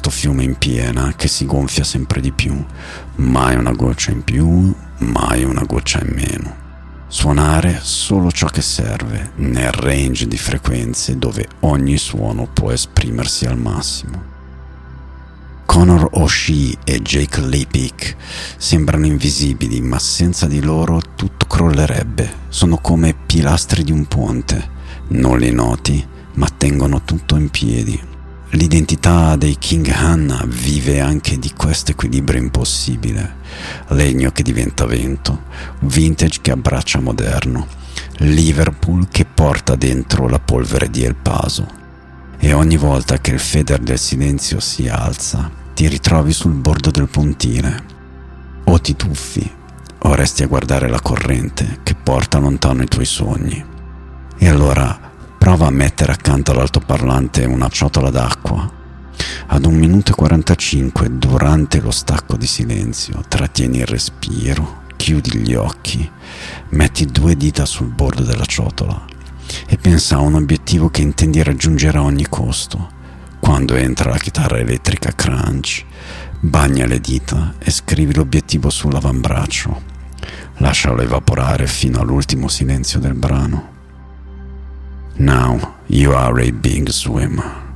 questo fiume in piena che si gonfia sempre di più, mai una goccia in più, mai una goccia in meno. Suonare solo ciò che serve, nel range di frequenze dove ogni suono può esprimersi al massimo. Conor O'Shea e Jake Leapick sembrano invisibili, ma senza di loro tutto crollerebbe. Sono come pilastri di un ponte, non li noti, ma tengono tutto in piedi. L'identità dei King Hanna vive anche di questo equilibrio impossibile. Legno che diventa vento, vintage che abbraccia moderno, Liverpool che porta dentro la polvere di El Paso. E ogni volta che il feder del silenzio si alza, ti ritrovi sul bordo del pontile. O ti tuffi, o resti a guardare la corrente che porta lontano i tuoi sogni. E allora prova a mettere accanto all'altoparlante una ciotola d'acqua. Ad 1 minuto e 45, durante lo stacco di silenzio, trattieni il respiro, chiudi gli occhi, metti 2 dita sul bordo della ciotola e pensa a un obiettivo che intendi raggiungere a ogni costo. Quando entra la chitarra elettrica crunch, bagna le dita e scrivi l'obiettivo sull'avambraccio. Lascialo evaporare fino all'ultimo silenzio del brano. Now you are a big swimmer.